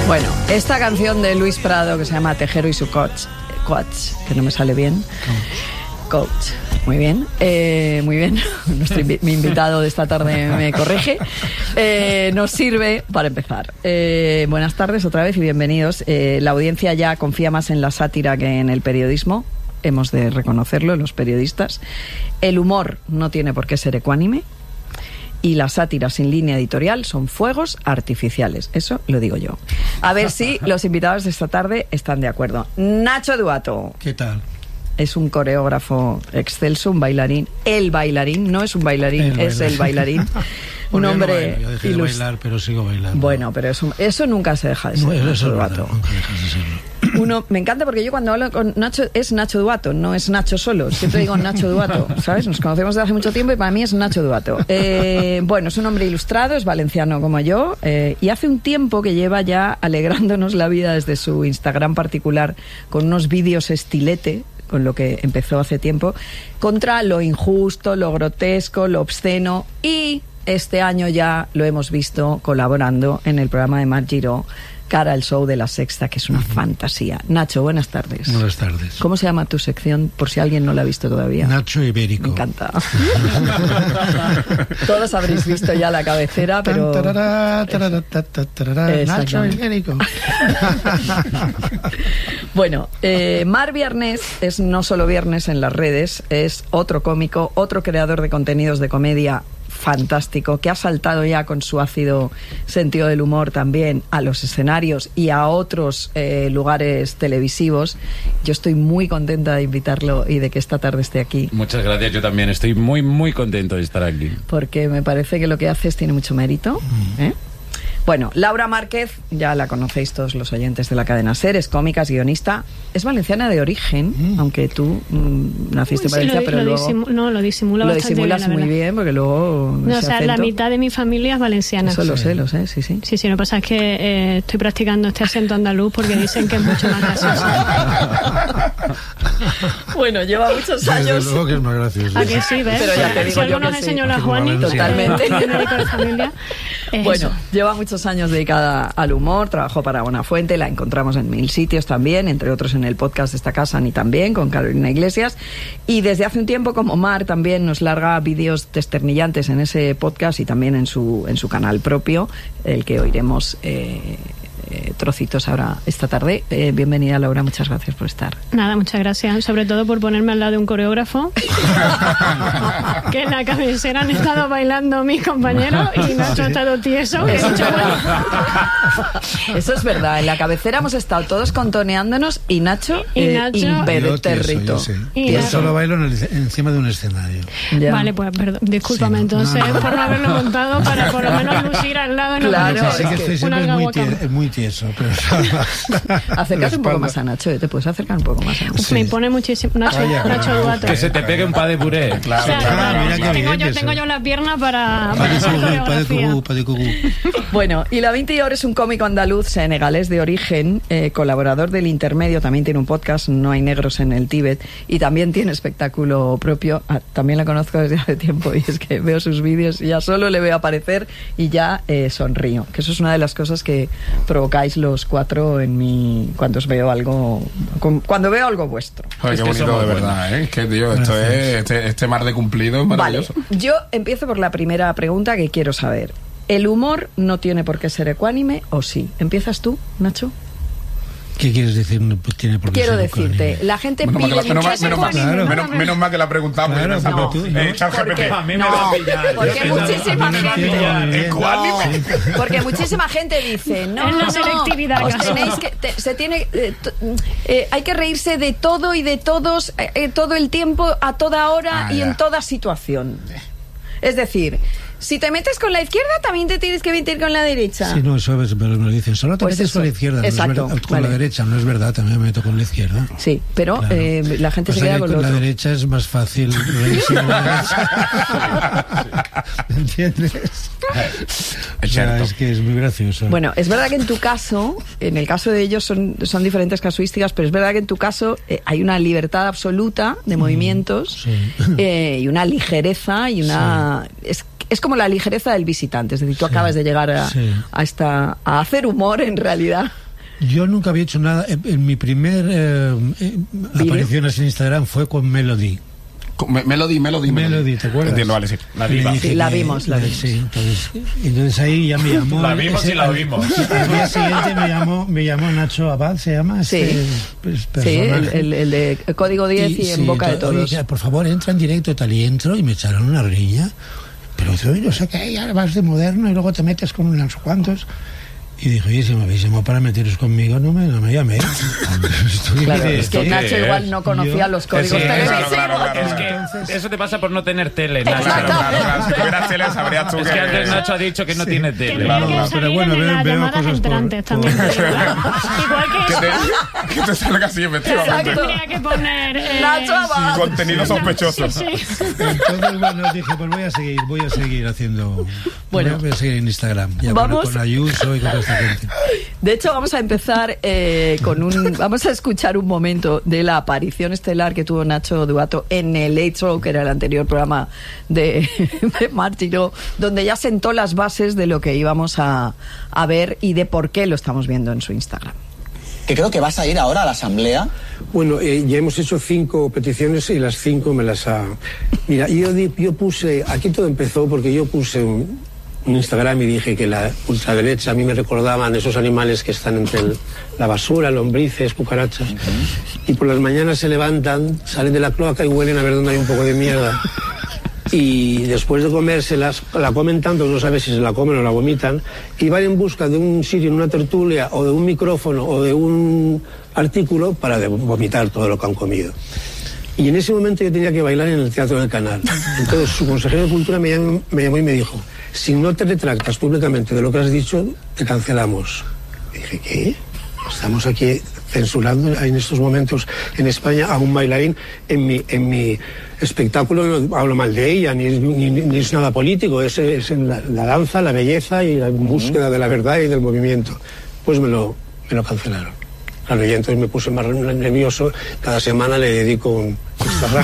Bueno, esta canción de Luis Prado que se llama Tejero y su coach, que no me sale bien. Coach. Muy bien, muy bien. Mi invitado de esta tarde me corrige. Nos sirve para empezar. Buenas tardes otra vez y bienvenidos. La audiencia ya confía más en la sátira que en el periodismo. Hemos de reconocerlo, los periodistas. El humor no tiene por qué ser ecuánime. Y la sátira sin línea editorial son fuegos artificiales. Eso lo digo yo. A ver si los invitados de esta tarde están de acuerdo. Nacho Duato. ¿Qué tal? Es un coreógrafo excelso, un bailarín. El bailarín, no es un bailarín, el bailarín. Un hombre yo dejé de bailar, pero sigo bailando. Bueno, pero eso nunca se deja de ser. No, Nacho Duato. Nunca dejas de serlo. Me encanta porque yo cuando hablo con Nacho es Nacho Duato, no es Nacho solo. Siempre digo Nacho Duato, ¿sabes? Nos conocemos desde hace mucho tiempo y para mí es Nacho Duato. Bueno, es un hombre ilustrado, es valenciano como yo, y hace un tiempo que lleva ya alegrándonos la vida desde su Instagram particular con unos vídeos estilete, con lo que empezó hace tiempo, contra lo injusto, lo grotesco, lo obsceno, y este año ya lo hemos visto colaborando en el programa de Mar Giró, Cara al Show de La Sexta, que es una fantasía. Nacho, buenas tardes. Buenas tardes. ¿Cómo se llama tu sección, por si alguien no la ha visto todavía? Nacho Ibérico. Me encanta. Todos habréis visto ya la cabecera, pero... Nacho Ibérico. Bueno, Mar Viernes es no solo viernes en las redes, es otro cómico, otro creador de contenidos de comedia fantástico, que ha saltado ya con su ácido sentido del humor también a los escenarios y a otros lugares televisivos. Yo estoy muy contenta de invitarlo y de que esta tarde esté aquí. Muchas gracias, yo también estoy muy, muy contento de estar aquí. Porque me parece que lo que haces tiene mucho mérito, ¿eh? Bueno, Laura Márquez, ya la conocéis todos los oyentes de la cadena SER, es cómica, es guionista, es valenciana de origen, aunque tú naciste en Valencia, pero luego... lo disimula lo bastante disimulas bien, muy bien, porque luego... No, o sea, acento, la mitad de mi familia es valenciana. Eso lo sé, sí. Sí, lo que pasa es que estoy practicando este acento andaluz porque dicen que es mucho más gracioso. Bueno, lleva muchos años... Desde luego que es más gracioso. ¿A que sí, ves? Pero ya te digo si algo yo nos que enseñó sí. la Juani, Totalmente. médico de familia, bueno, eso. lleva muchos años dedicada al humor, trabajó para Buenafuente, la encontramos en 1000 sitios también, entre otros en el podcast de esta casa, ni también, con Carolina Iglesias, y desde hace un tiempo, como Mar, también nos larga vídeos desternillantes en ese podcast y también en su canal propio, el que oiremos trocitos ahora esta tarde. Bienvenida, Laura, muchas gracias por estar. Nada, muchas gracias, sobre todo por ponerme al lado de un coreógrafo que en la cabecera han estado bailando mis compañeros y Nacho ha estado tieso. Que he dicho, bueno. Eso es verdad, en la cabecera hemos estado todos contoneándonos y Nacho impertérrito. Yo solo bailo encima de un escenario. Ya. Vale, pues perdón, discúlpame, Sí, entonces no. por no haberlo montado, para por lo menos lucir al lado y no Claro, parecer Sí que estoy siempre una muy guacamole. tieso, pero... Acércate un poco más a Nacho, te puedes acercar un poco más a Nacho. Sí. Me impone muchísimo Nacho Duato. Que se te pegue un pa de puré. Claro, mira qué bien, tengo yo la pierna para Pa hacer de cugú. Bueno, y la Vinti ahora es un cómico andaluz senegalés de origen, colaborador del Intermedio, también tiene un podcast, No hay negros en el Tíbet, y también tiene espectáculo propio. También la conozco desde hace tiempo y es que veo sus vídeos y ya solo le veo aparecer y ya sonrío, que eso es una de las cosas que provocáis los cuatro en mí cuando os veo algo, cuando veo algo vuestro. Joder, qué bonito, de verdad, ¿eh? Es que, tío, esto es este mar de cumplido es maravilloso. Vale, yo empiezo por la primera pregunta que quiero saber. ¿El humor no tiene por qué ser ecuánime o sí? ¿Empiezas tú, Nacho? ¿Qué quieres decir? No tiene por qué Quiero ser decirte, ecuánime. la gente Menos mal pide mucho menos mal que la preguntamos. Claro, Pensando, pero ChatGPT. A mí me va a pillar. porque muchísima gente... Ecuánime. Porque muchísima gente dice, no, Es la selectividad, os Caso. tenéis que, hay que reírse de todo y de todos, todo el tiempo, a toda hora y ya. en toda situación. Es decir, si te metes con la izquierda, también te tienes que meter con la derecha. Sí, no, eso es, pero me dicen, solo te Pues metes eso. con la izquierda, Exacto, no es verdad, con vale. la derecha, no es verdad, también me meto con la izquierda. Sí, pero Claro. la gente se Pasa queda que con lo con la otro. derecha es más fácil reírse de la derecha. ¿Entiendes? O sea, cierto. es que es muy gracioso. Bueno, es verdad que en tu caso, en el caso de ellos son diferentes casuísticas, pero es verdad que en tu caso hay una libertad absoluta de movimientos sí. y una ligereza y una... Es como la ligereza del visitante, es decir, tú acabas de llegar a hacer humor en realidad. Yo nunca había hecho nada. En mi primer aparición en Instagram fue con Melody. Melody, ¿te acuerdas? Entiendo, vale, sí. La diva. Sí, la vimos. Sí, entonces ahí ya me llamó. La vimos y la oímos. Al día siguiente me llamó Nacho Abad, se llama. Sí, el de Código 10 y en boca de todos. Oye, por favor, entra en directo, tal, y entro y me echaron una riña. Pero yo no sé qué, ya vas de moderno y luego te metes con unos cuantos. Y dije, oye, si me habéis llamado para meteros conmigo, no me llaméis. Claro, es que Nacho igual no conocía los códigos televisivos. Claro. Es que eso te pasa por no tener tele, Nacho. Claro. Si tuvieras tele sabrías tú Es que antes Nacho ha dicho que no tiene tele. Pero bueno, veo cosas entrantes también. Igual que que te salga así, efectivamente. tendría que poner Nacho Abad. Contenido sospechoso. Sí. Entonces, bueno, dije, pues voy a seguir haciendo. Bueno. Voy a seguir en Instagram. Ya con Ayuso y con toda esta gente. De hecho, vamos a empezar vamos a escuchar un momento de la aparición estelar que tuvo Nacho Duato en el Late Show, que era el anterior programa de Martino, donde ya sentó las bases de lo que íbamos a ver y de por qué lo estamos viendo en su Instagram. Que creo que vas a ir ahora a la asamblea. Bueno, ya hemos hecho 5 peticiones y las 5 me las ha... Mira, yo puse... Aquí todo empezó porque yo puse un Instagram y dije que la ultraderecha a mí me recordaban esos animales que están entre la basura, lombrices, cucarachas. Y por las mañanas se levantan, salen de la cloaca y huelen a ver dónde hay un poco de mierda. Y después de comérselas, la comen tanto, no sabes si se la comen o la vomitan, y van en busca de un sitio en una tertulia o de un micrófono o de un artículo para vomitar todo lo que han comido. Y en ese momento yo tenía que bailar en el Teatro del Canal. Entonces su consejero de Cultura me llamó y me dijo, si no te retractas públicamente de lo que has dicho, te cancelamos. Y dije, ¿qué? Estamos aquí censurando en estos momentos en España a un bailarín. En mi espectáculo no hablo mal de ella, ni es nada político, es en la danza, la belleza y la búsqueda de la verdad y del movimiento. Pues me lo cancelaron. Claro, y entonces me puse más nervioso. Cada semana le dedico un Instagram.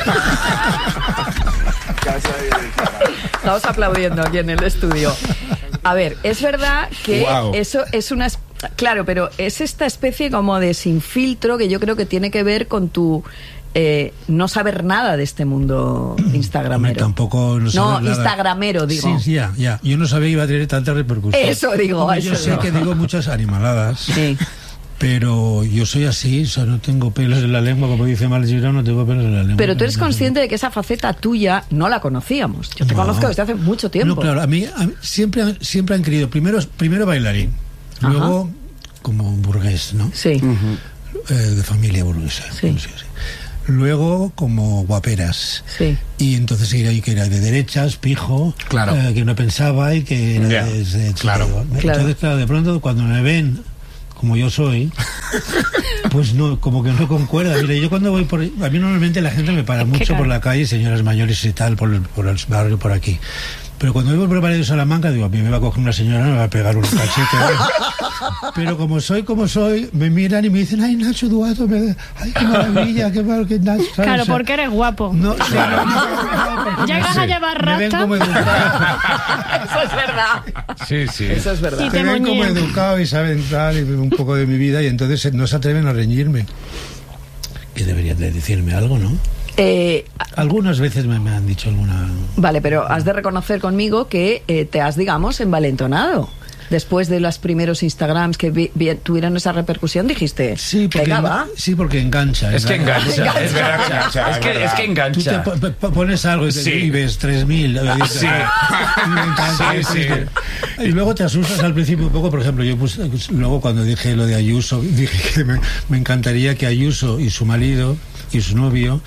Estamos aplaudiendo aquí en el estudio. A ver, es verdad que eso es una... Claro, pero es esta especie como de sin filtro que yo creo que tiene que ver con tu... no saber nada de este mundo instagramero. Tampoco no nada. Instagramero, digo. Sí, ya. Yo no sabía que iba a tener tanta repercusión. Eso digo. Hombre, yo sé que digo muchas animaladas. Sí. Pero yo soy así, o sea, no tengo pelos en la lengua, como dice Mal Girón, no tengo pelos en la lengua. Pero tú eres consciente de que esa faceta tuya no la conocíamos. Yo te conozco desde hace mucho tiempo. No, claro, a mí siempre han querido, primero bailarín, luego como burgués, ¿no? Sí. De familia burguesa. Sí. Luego como guaperas. Sí. Y entonces que era de derechas, pijo, claro. Que no pensaba y que era claro. Entonces, claro, de pronto cuando me ven como yo soy, pues no, como que no concuerda. Mira, yo cuando voy a mí normalmente la gente me para mucho por la calle, señoras mayores y tal, por el barrio por aquí. Pero cuando voy por el barrio de Salamanca, digo, a mí me va a coger una señora, me va a pegar un cachete. Pero como soy, me miran y me dicen, ay, Nacho Duato, ay, qué maravilla, qué mal que Nacho. ¿sabes? Claro, porque eres guapo. No, Llegas a llevar me ven rasta. como educado. Eso es verdad. Sí. Eso es verdad. Y Me ven como educado y saben tal, y un poco de mi vida, y entonces no se atreven a reñirme. Que deberían de decirme algo, ¿no? Algunas veces me han dicho alguna... Vale, pero has de reconocer conmigo que te has, digamos, envalentonado. Después de los primeros Instagrams que tuvieron esa repercusión, dijiste, sí, porque engancha. Es que engancha. Es verdad. Es que engancha. Tú te pones algo y ves 3.000. Sí. Y luego te asustas al principio un poco. Por ejemplo, yo luego cuando dije lo de Ayuso, dije que me encantaría que Ayuso y su marido y su novio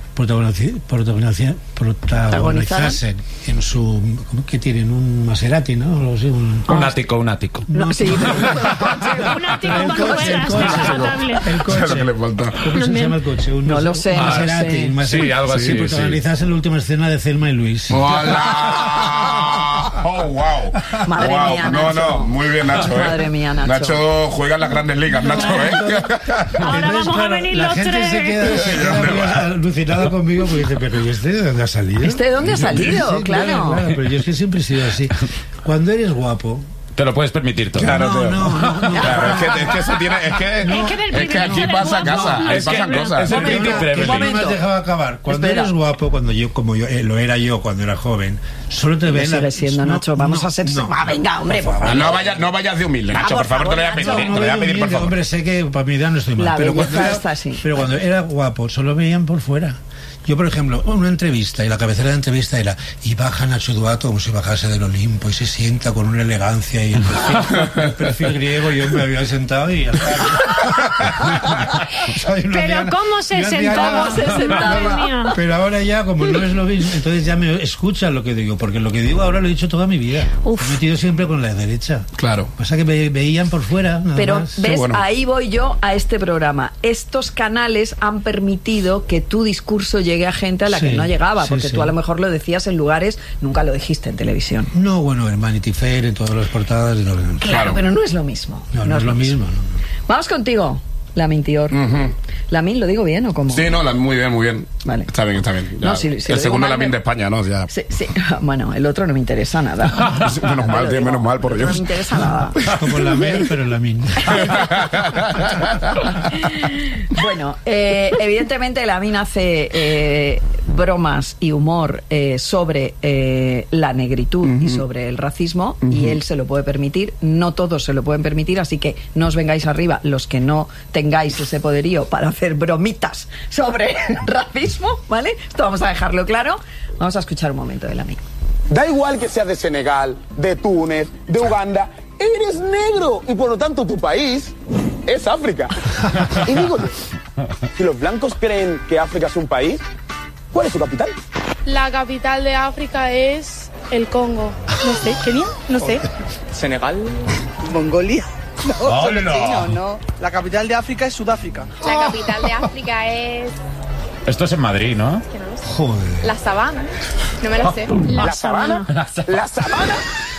protagonizasen en su... ¿Qué tienen? Un Maserati, ¿no? Un ático. No, sí. Un ático con ruedas descapotable. El coche. Que le falta. ¿Cómo se llama el coche? No lo sé. Un Maserati. Sí, algo así. Protagonizasen la última escena de Thelma y Luis. ¡Hola! Oh, wow. Madre mía, No, Nacho. muy bien, Nacho. Madre mía, Nacho. Nacho juega en las grandes ligas, Nacho, Ahora Entonces, vamos a venir la los gente tres. se queda muy alucinada conmigo porque dice, pero ¿y este de dónde ha salido? ¿Este de dónde ha salido? Sí, Claro. pero yo es que siempre he sido así. Cuando eres guapo, Te lo puedes permitir todo. Claro, no, tío. no. Claro, es que eso tiene. Es que aquí pasa casa, ahí es que pasan cosas. es el Momento, Pretty Privilege. No me has dejado acabar. Cuando Espera. eres guapo, como yo lo era yo cuando era joven, solo te ven. Sigue siendo, Nacho. Vamos a ser... venga, hombre, por favor. No vayas de humilde, Nacho, por favor, te lo voy a pedir. Nacho. Te lo voy a pedir, por favor. Hombre, sé que para mi edad no estoy mal. La pero belleza cuando está así. Pero cuando era guapo, solo veían por fuera. Yo, por ejemplo, una entrevista, y la cabecera de la entrevista era, y baja Nacho Duato como si bajase del Olimpo, y se sienta con una elegancia, y el perfil griego, yo me había sentado y... Pero ¿cómo se sentó? ¿Cómo se sentaba? Madre mía. Pero ahora ya, como no es lo mismo, entonces ya me escuchan lo que digo, porque lo que digo ahora lo he dicho toda mi vida. Uf. Me he metido siempre con la derecha. Claro. Pasa que me veían por fuera, nada Pero, más. ¿ves? bueno. Ahí voy yo a este programa. Estos canales han permitido que tu discurso llegue a gente a la que Sí, no llegaba, sí, porque sí. tú a lo mejor lo decías en lugares, nunca lo dijiste en televisión. No, bueno, en Vanity Fair, en todas las portadas. Y todo. Claro, pero no es lo mismo. No es lo mismo. No. Vamos contigo, Lamin Tior. Lamin, ¿lo digo bien o cómo? Sí, no, muy bien, muy bien. Vale. Está bien, está bien. Ya. No, si lo el digo segundo mal, Lamin me- de España, ¿no? Ya. Sí, sí. Bueno, el otro no me interesa nada. Menos mal, tío, menos mal, por No Dios. me interesa nada. Como la Mer, pero la Min. Bueno, evidentemente Lamin hace bromas y humor sobre la negritud y sobre el racismo, y él se lo puede permitir. No todos se lo pueden permitir, así que no os vengáis arriba los que no tengáis ese poderío para hacer bromitas sobre racismo, ¿vale? Esto vamos a dejarlo claro. Vamos a escuchar un momento de Lamin. Da igual que seas de Senegal, de Túnez, de Uganda, eres negro y por lo tanto tu país es África. Y digo yo, si los blancos creen que África es un país, ¿cuál es su capital? La capital de África es el Congo. No sé, Kenia, no sé. Senegal, Mongolia. ¡Hola! La capital de África es Sudáfrica. La capital de África es... Esto es en Madrid, ¿no? que no lo sé. Joder. La Sabana. No me la sé. ¿La sabana? ¿La sabana?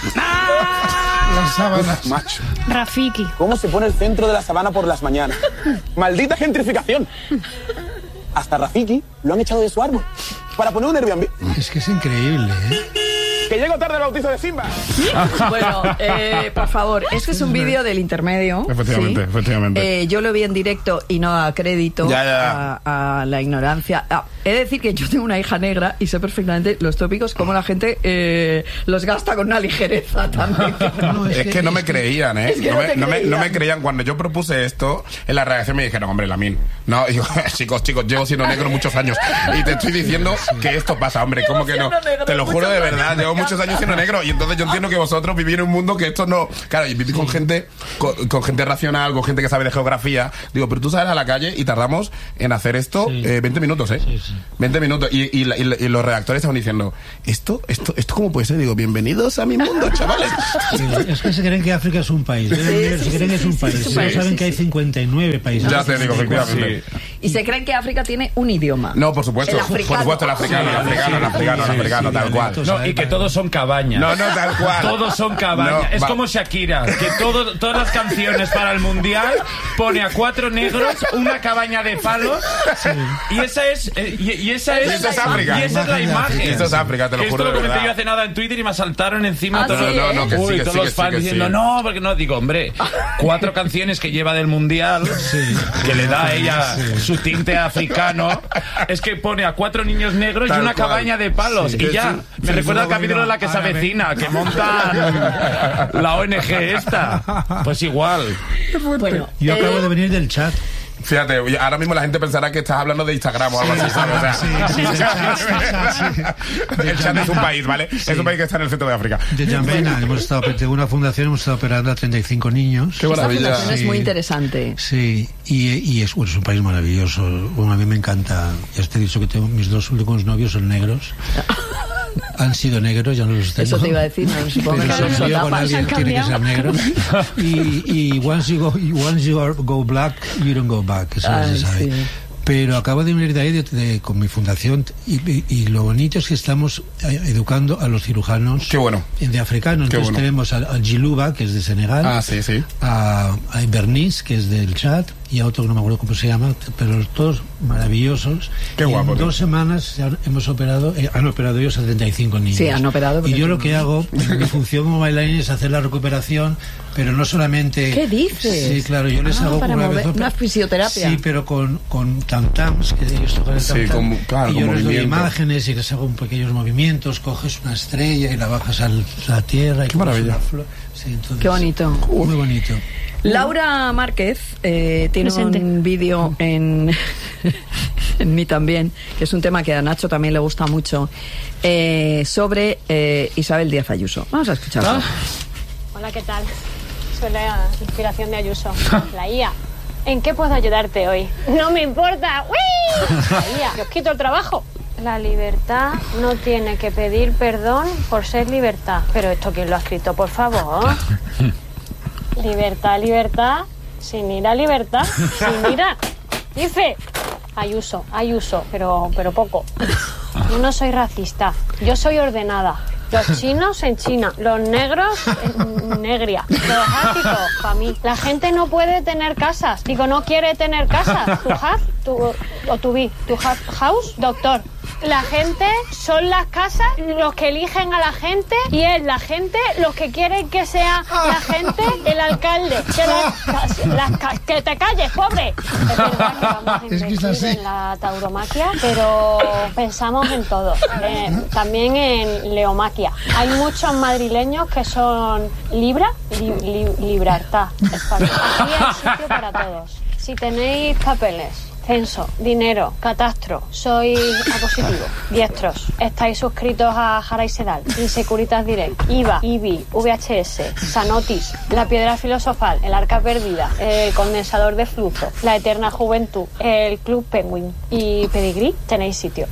Las sábanas. Macho, Rafiki. ¿cómo se pone el centro de la sabana por las mañanas? ¡Maldita gentrificación! Hasta Rafiki lo han echado de su árbol para poner un Airbnb. Es que es increíble, ¿eh? Que llego tarde al bautizo de Simba. Bueno, por favor, este es un vídeo del intermedio. Efectivamente, ¿sí? efectivamente. Yo lo vi en directo y no a crédito Ya. A la ignorancia. He de decir que yo tengo una hija negra y sé perfectamente los tópicos, cómo la gente los gasta con una ligereza también. No, Es que no me creían, ¿eh? Es que no te No me creían. creían. Cuando yo propuse esto, en la redacción me dijeron, hombre, Lamin. No, digo, chicos, llevo siendo negro muchos años. Y te estoy diciendo que esto pasa, hombre. ¿Cómo que no? Siendo negro Te lo juro de muchos verdad. años, Llevo me muchos encanta. años siendo negro. Y entonces yo entiendo que vosotros vivís en un mundo que esto no. Claro, y vivís con gente, con gente racional, con gente que sabe de geografía. Digo, pero tú sales a la calle y tardamos en hacer esto 20 minutos, ¿eh? Sí, sí. 20 minutos. Y los redactores estaban diciendo, ¿esto cómo puede ser? Digo, bienvenidos a mi mundo, chavales. Sí, es que se creen que África es un país. Se creen que es un país. es un No país, saben sí, que hay 59 países. Ya te digo, efectivamente. Y se creen que África tiene un idioma. No, por supuesto. El africano. Por supuesto, el africano, tal cual. No, y que todos son cabañas. No, tal cual. Todos son cabañas. No, es va. como Shakira, que todas las canciones para el mundial pone a 4 negros, una cabaña de palos, y esa es África. y esa es la imagen. Esto es África, te lo Que juro esto de lo comenté verdad. yo hace nada en Twitter y me saltaron encima Ah, todos, sí, No, que sí, Uy, que todos sí, los que sí, fans que sí. diciendo no, porque no, digo, hombre, 4 canciones que lleva del mundial, que le da a ella su tinte africano, es que pone a 4 niños negros Tal y una cual. cabaña de palos, Sí, y que ya. sí. Me Sí, recuerda al luego capítulo de iba La que se árabe. avecina, que montan la ONG esta. Pues igual. Bueno, Yo acabo de venir del chat. Fíjate, ahora mismo la gente pensará que estás hablando de Instagram o algo así, ¿sabes? O sea, el chat es un país, ¿vale? Es un país que está en el centro de África. De Jambena, tengo una fundación, hemos estado operando a 35 niños. Qué esta maravilla. fundación es Sí. muy interesante. Sí, y es un país maravilloso. Bueno, a mí me encanta. Ya te he dicho que mis 2 últimos novios son negros. Han sido negros, ya no los tengo. Eso te iba a decir, no, supongo Pero que si no un son lío con tapas. alguien tiene que ser negro. Y once you go black, you don't go back. Eso Ay, se sabe. sí. Pero acabo de venir de ahí con mi fundación y lo bonito es que estamos educando a los cirujanos de africanos. Entonces tenemos a Giluba, que es de Senegal, a Bernice, que es del Chad, y a otro que no me acuerdo cómo se llama, pero todos maravillosos. Qué guapo. En 2 semanas han operado ellos a 35 niños. Sí, han operado. Y yo lo que hago, mi función como bailarín es hacer la recuperación, pero no solamente... ¿Qué dices? Sí, claro, yo les hago para una fisioterapia. Sí, pero con tam-tams, que ellos tocan el tam-tam. Y yo les doy imágenes y les hago pequeños movimientos, coges una estrella y la bajas a la tierra. Qué maravilla. Sí, entonces, qué bonito. Muy bonito. Laura Márquez tiene un vídeo en mí también, que es un tema que a Nacho también le gusta mucho, sobre Isabel Díaz Ayuso. Vamos a escucharlo. Hola, ¿qué tal? Soy la inspiración de Ayuso, la IA. ¿En qué puedo ayudarte hoy? ¡No me importa! ¡Uy! La IA, que os quito el trabajo. La libertad no tiene que pedir perdón por ser libertad. Pero esto, ¿quién lo ha escrito, por favor? Libertad, libertad, sin ir a libertad, sin ir a... Dice Ayuso, pero poco. Yo no soy racista, yo soy ordenada. Los chinos en China, los negros en negria, los asiáticos para mí. La gente no puede tener casas, digo, no quiere tener casas. Tu have house, doctor. La gente son las casas los que eligen a la gente y es la gente los que quieren que sea la gente el alcalde. Que te calles, pobre. Es verdad que vamos a invertir en la tauromaquia, pero pensamos en todo. También en leomaquia. Hay muchos madrileños que son libertad. Aquí hay sitio para todos. Si tenéis papeles, censo, dinero, catastro, sois A positivo, diestros, estáis suscritos a Jara y Sedal, Insecuritas Direct, IVA, IBI, VHS, Sanotis, La Piedra Filosofal, El Arca Perdida, el Condensador de Flujo, La Eterna Juventud, el Club Penguin y Pedigrí, tenéis sitio.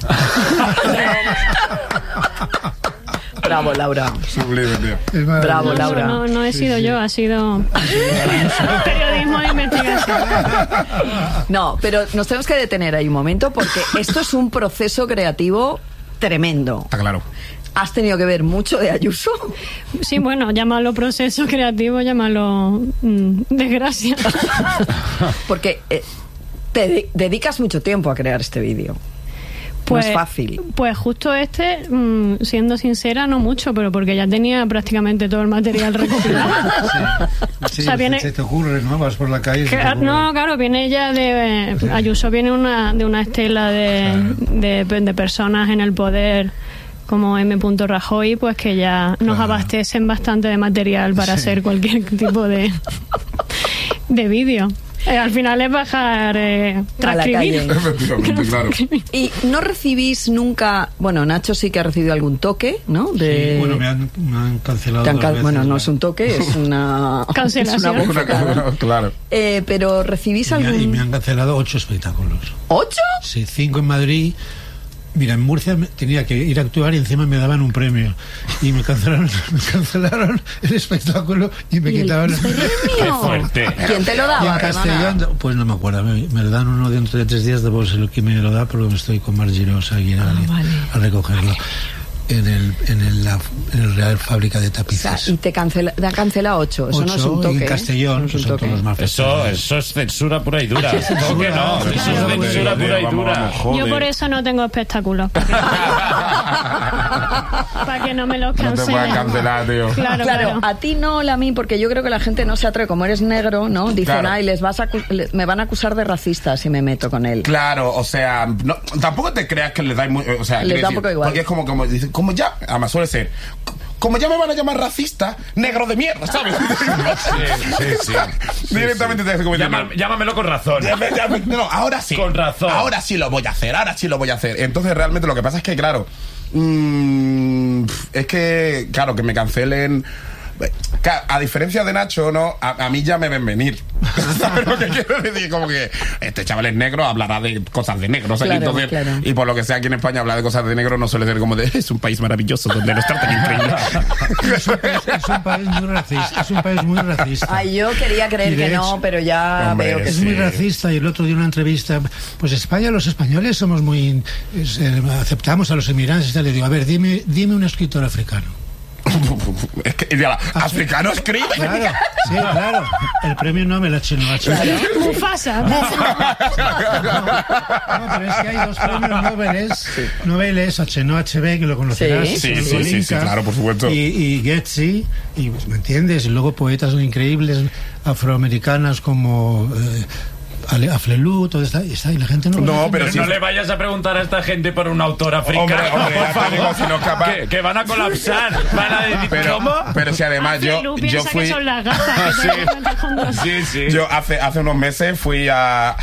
Bravo, Laura. Sublime, tío. Bravo, Laura. No he sido yo, ha sido periodismo de investigación. No, pero nos tenemos que detener ahí un momento porque esto es un proceso creativo tremendo. Está claro. ¿Has tenido que ver mucho de Ayuso? Sí, bueno, llámalo proceso creativo, llámalo desgracia. Porque te dedicas mucho tiempo a crear este vídeo. Pues, no es fácil. Pues justo siendo sincera, no mucho, pero porque ya tenía prácticamente todo el material recopilado. Sí, o sea, se te ocurre, ¿no? Vas por la calle. Claro, viene ya de... Ayuso viene de una estela de personas en el poder como M. Rajoy, pues que ya nos abastecen bastante de material para hacer cualquier tipo de vídeo. Al final es bajar, transcribir. Efectivamente, claro. Y no recibís nunca... Bueno, Nacho sí que ha recibido algún toque, ¿no? Sí, bueno, me han cancelado dos veces. Bueno, no es un toque, es una... cancelación. Es una claro. Pero recibís algún... Y me han cancelado 8 espectáculos. ¿8? Sí, 5 en Madrid. Mira, en Murcia tenía que ir a actuar y encima me daban un premio. Y me cancelaron el espectáculo y me quitaban el premio. ¡Qué fuerte! ¿Quién te lo daba? Y en castellano, pues no me acuerdo. Me lo dan uno dentro de 3 días, de sé quién me lo da, porque me estoy con Margirosa aquí a recogerlo. En el Real Fábrica de Tapices. O sea, y te ha cancelado 8. Eso no es un toque. Y en Castellón, que son todos los más eso es censura pura y dura. ¿Cómo que no? Eso es censura pura y dura. Yo por eso no tengo espectáculos. Para que no me los cancelen. No te puedan cancelar, tío. Claro, a ti no, a mí, porque yo creo que la gente no se atreve. Como eres negro, ¿no? Dicen, claro. Ay, me van a acusar de racista si me meto con él. Claro, o sea, no, tampoco te creas que les da muy... O sea, les da un poco igual. Porque es como dicen, como ya, además suele ser, como ya me van a llamar racista, negro de mierda, ¿sabes? Sí. Directamente te como llámamelo con razón. No, ahora sí. Con razón. Ahora sí lo voy a hacer. Entonces, realmente lo que pasa es que, claro, es que, claro, que me cancelen... A diferencia de Nacho, no, a mí ya me ven venir. ¿Sabes lo que quiero decir? Como que este chaval es negro, hablará de cosas de negros. Claro, y, entonces, claro. y por lo que sea, aquí en España hablar de cosas de negro no suele ser como de es un país maravilloso donde los tratan increíble. Es un país muy racista. Es un país muy racista. Ay, yo quería creer que no, pero ya Hombre, veo que Es sí. muy racista y el otro día en una entrevista, pues España, los españoles somos muy... aceptamos a los inmigrantes y tal. Le digo, a ver, dime un escritor africano. Es que, y africano escribe. Claro, sí, claro. El premio Nobel H. Mufasa. No, pero es que hay dos premios Nobeles, HB, que lo conocerás. Sí, claro, por supuesto. Y Getty, y pues, ¿me entiendes? Y luego poetas increíbles afroamericanas como... Aflelu, todo está, y la gente no pero no le vayas a preguntar a esta gente por un autor africano, hombre, por ya te favor, digo, si no capaz. que van a colapsar, van a decir, ¿cómo? Pero si además yo fui... Que son las gafas, que Sí. Yo hace unos meses fui al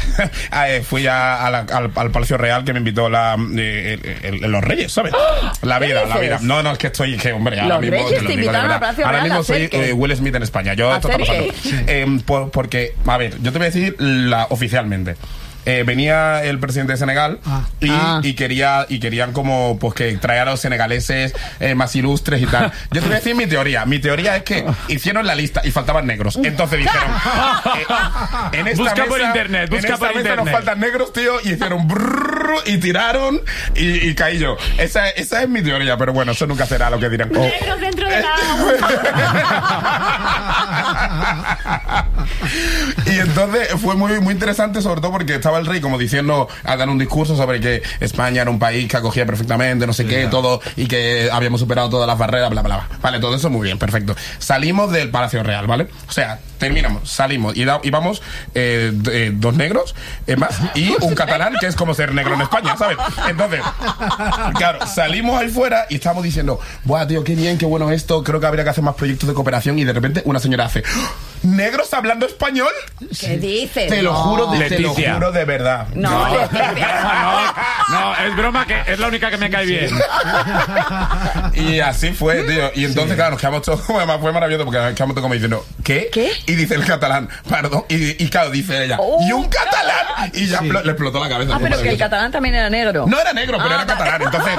Palacio Real, que me invitó los Reyes, ¿sabes? La vida. No, es que estoy... hombre, ahora Los mismo Reyes te invitaron al Palacio Real. Ahora mismo soy Will Smith en España. Yo esto está pasando. Porque, a ver, yo te voy a decir oficialmente. Venía el presidente de Senegal y querían como pues que traer a los senegaleses más ilustres y tal. Yo te voy a decir mi teoría. Mi teoría es que hicieron la lista y faltaban negros. Entonces dijeron en esta busca mesa, por internet, busca por internet. Nos faltan negros, tío, y hicieron y tiraron y caí yo. Esa es mi teoría, pero bueno, eso nunca será lo que dirán. Negros dentro de la Y entonces fue muy, muy interesante, sobre todo porque estaba el rey como diciendo, a dar un discurso sobre que España era un país que acogía perfectamente, no sé qué, todo, y que habíamos superado todas las barreras, bla, bla, bla. Vale, todo eso muy bien, perfecto. Salimos del Palacio Real, ¿vale? O sea, terminamos, salimos y vamos dos negros más y un catalán, que es como ser negro en España, ¿sabes? Entonces, claro, salimos ahí fuera y estamos diciendo, buah, tío, qué bien, qué bueno esto, creo que habría que hacer más proyectos de cooperación, y de repente una señora hace, ¿negros hablando español? ¿Qué dices? Te lo juro, te lo Leticia. juro de verdad. No, No, es broma, que es la única que me cae bien. Y así fue, tío. Y entonces, claro, nos quedamos todos, además fue maravilloso porque nos quedamos todos como diciendo, ¿qué? Y dice el catalán, perdón, y claro, dice ella, ¿y un catalán? Y ya le explotó la cabeza. pero que el catalán también era negro. No era negro, pero era catalán. Entonces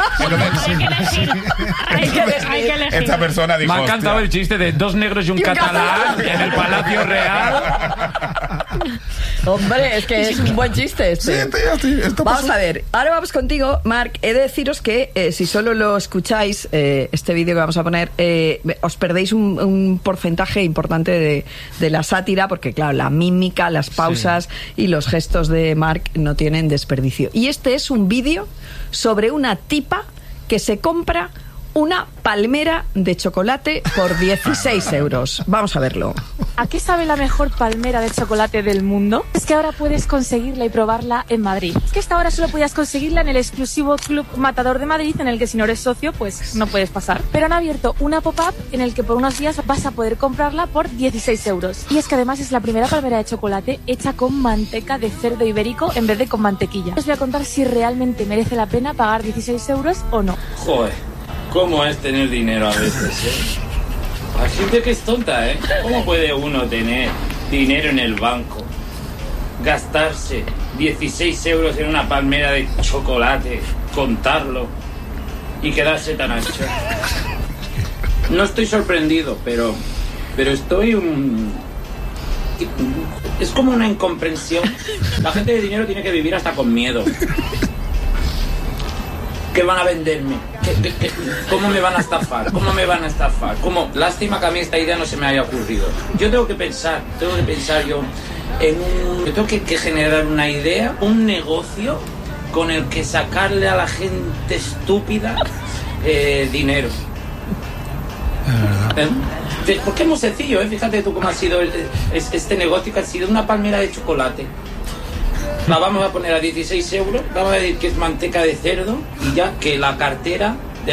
Hay que elegir. esta persona dijo, Me ha encantado el chiste de dos negros y un catalán en el Palacio Real. Hombre, es que es un buen chiste este. Sí, tío, sí, esto Vamos pasó. a ver, ahora vamos contigo, Marc. He de deciros que si solo lo escucháis, este vídeo que vamos a poner, os perdéis un porcentaje importante de la sátira, porque claro, la mímica, las pausas y los gestos de Marc no tienen desperdicio. Y este es un vídeo sobre una tipa que se compra una palmera de chocolate por 16 euros. Vamos a verlo. ¿A qué sabe la mejor palmera de chocolate del mundo? Es que ahora puedes conseguirla y probarla en Madrid. Es que hasta ahora solo podías conseguirla en el exclusivo Club Matador de Madrid, en el que si no eres socio, pues no puedes pasar. Pero han abierto una pop-up en el que por unos días vas a poder comprarla por 16 euros. Y es que además es la primera palmera de chocolate hecha con manteca de cerdo ibérico en vez de con mantequilla. Os voy a contar si realmente merece la pena pagar 16 euros o no. Joder, ¿cómo es tener dinero a veces, Hay gente que es tonta, ¿Cómo puede uno tener dinero en el banco, gastarse 16 euros en una palmera de chocolate, contarlo y quedarse tan ancho? No estoy sorprendido, pero estoy es como una incomprensión. La gente de dinero tiene que vivir hasta con miedo. ¿Qué van a venderme? ¿Cómo me van a estafar? ¿Cómo me van a estafar? ¿Cómo? Lástima que a mí esta idea no se me haya ocurrido. Yo tengo que pensar yo tengo que generar una idea, un negocio con el que sacarle a la gente estúpida dinero. Porque es muy sencillo, Fíjate tú cómo ha sido este negocio, que ha sido una palmera de chocolate. La vamos a poner a 16 euros, vamos a decir que es manteca de cerdo y ya que la cartera